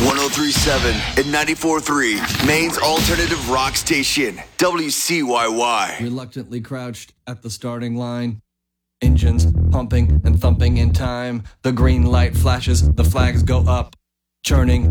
1037 and 94.3, Maine's alternative rock station, WCYY. Reluctantly crouched at the starting line. Engines pumping and thumping in time. The green light flashes, the flags go up. Churning